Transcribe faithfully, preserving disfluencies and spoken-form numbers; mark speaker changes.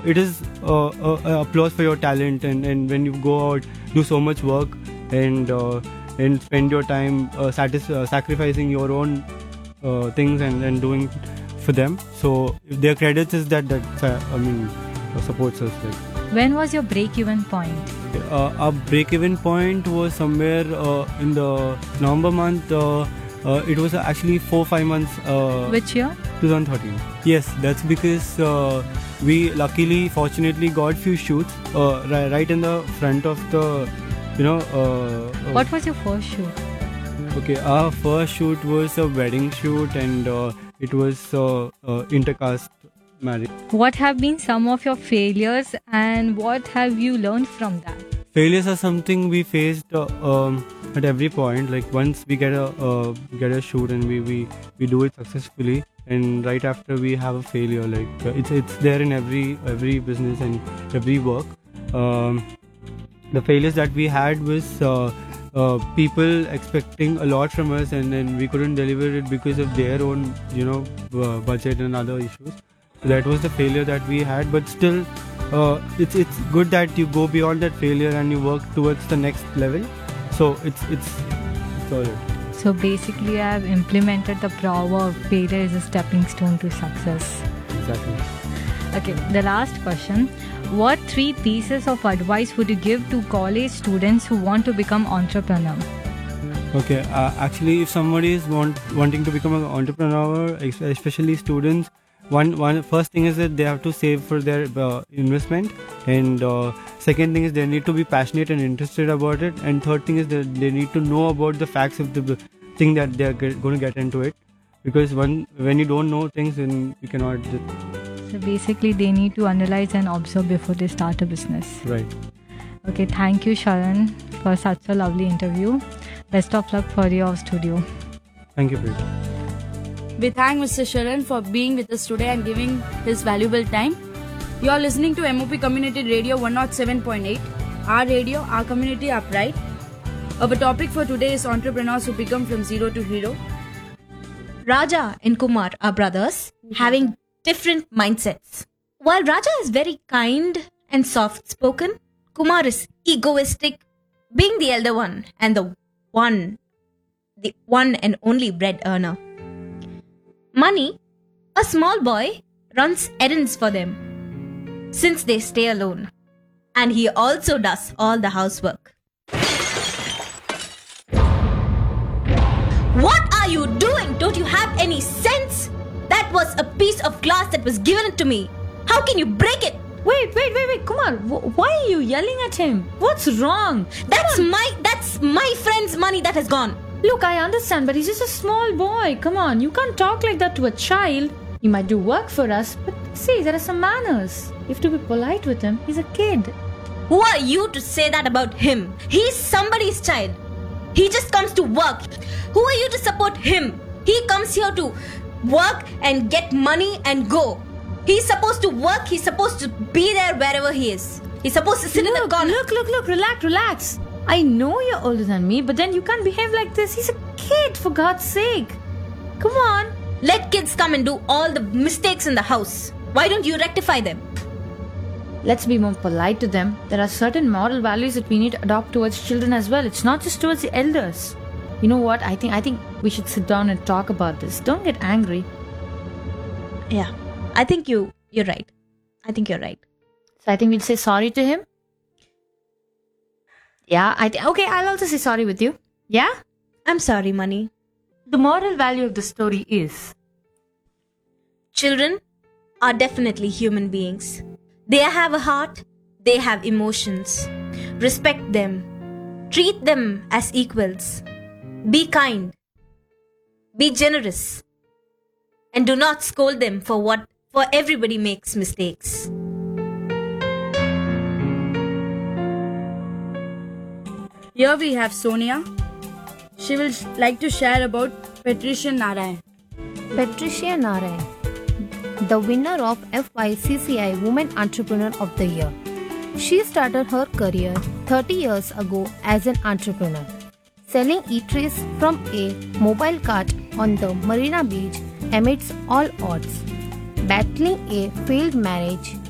Speaker 1: it is uh, uh, uh, applause for your talent, and, and when you go out, do so much work, and uh, and spend your time uh, satis- uh, sacrificing your own uh, things and, and doing for them. So their credits is that that uh, I mean uh, supports us. Like.
Speaker 2: When was your break-even point?
Speaker 1: Uh, our break-even point was somewhere uh, in the November month. Uh, uh, it was actually four five months. Uh,
Speaker 2: Which year?
Speaker 1: twenty thirteen. Yes, that's because uh, we luckily, fortunately, got few shoots uh, right, right in the front of the, you know. Uh,
Speaker 2: what was your first shoot?
Speaker 1: Okay, our first shoot was a wedding shoot, and uh, it was uh, uh, intercaste marriage.
Speaker 2: What have been some of your failures, and what have you learned from that?
Speaker 1: Failures are something we faced uh, um, at every point. Like once we get a uh, get a shoot and we, we, we do it successfully, and right after we have a failure. Like uh, it's it's there in every every business and every work. Um, the failures that we had was uh, uh, people expecting a lot from us, and then we couldn't deliver it because of their own you know uh, budget and other issues. So that was the failure that we had, but still. Uh, it's it's good that you go beyond that failure and you work towards the next level. So it's it's it's all right.
Speaker 2: So basically, I have implemented the proverb: failure is a stepping stone to success.
Speaker 1: Exactly.
Speaker 2: Okay, the last question: what three pieces of advice would you give to college students who want to become entrepreneur?
Speaker 1: Okay, uh, actually, if somebody is want wanting to become an entrepreneur, especially students. One, one first thing is that they have to save for their uh, investment, and uh, second thing is they need to be passionate and interested about it, and third thing is that they need to know about the facts of the thing that they are get, going to get into it, because when when you don't know things, then you cannot.
Speaker 2: So basically, they need to analyze and observe before they start a business.
Speaker 1: Right.
Speaker 2: Okay, thank you, Sharan, for such a lovely interview. Best of luck for your studio.
Speaker 1: Thank you, Preeta.
Speaker 3: We thank Mister Sharan for being with us today and giving his valuable time. You are listening to M O P Community Radio one oh seven point eight. Our radio, our community, our pride. Our topic for today is entrepreneurs who become from zero to hero.
Speaker 4: Raja and Kumar are brothers, having different mindsets. While Raja is very kind and soft-spoken, Kumar is egoistic, being the elder one and the one, the one and only bread earner. Money, a small boy, runs errands for them since they stay alone, and he also does all the housework. What are you doing? Don't you have any sense? That was a piece of glass that was given to me. How can you break it?
Speaker 2: Wait, wait, wait, wait, Kumar, wh- why are you yelling at him? What's wrong?
Speaker 4: That's my, that's my friend's money that has gone.
Speaker 2: Look, I understand, but he's just a small boy. Come on, you can't talk like that to a child. He might do work for us, but see, there are some manners. You have to be polite with him. He's a kid.
Speaker 4: Who are you to say that about him? He's somebody's child. He just comes to work. Who are you to support him? He comes here to work and get money and go. He's supposed to work. He's supposed to be there wherever he is. He's supposed to sit
Speaker 2: look,
Speaker 4: in the corner.
Speaker 2: Look, look, look, relax, relax. I know you're older than me, but then you can't behave like this. He's a kid, for God's sake. Come on.
Speaker 4: Let kids come and do all the mistakes in the house. Why don't you rectify them?
Speaker 2: Let's be more polite to them. There are certain moral values that we need to adopt towards children as well. It's not just towards the elders. You know what? I think I think we should sit down and talk about this. Don't get angry.
Speaker 4: Yeah, I think you you're right. I think you're right.
Speaker 2: So I think we'll say sorry to him. Yeah, I th- okay, I'll also say sorry with you. Yeah?
Speaker 4: I'm sorry, Money.
Speaker 2: The moral value of the story is...
Speaker 4: Children are definitely human beings. They have a heart. They have emotions. Respect them. Treat them as equals. Be kind. Be generous. And do not scold them for what, for everybody makes mistakes.
Speaker 3: Here we have Sonia. She will like to share about Patricia Narayan.
Speaker 5: Patricia Narayan, the winner of F Y C C I Women Entrepreneur of the Year. She started her career thirty years ago as an entrepreneur, selling eateries from a mobile cart on the Marina Beach amidst all odds. Battling a failed marriage,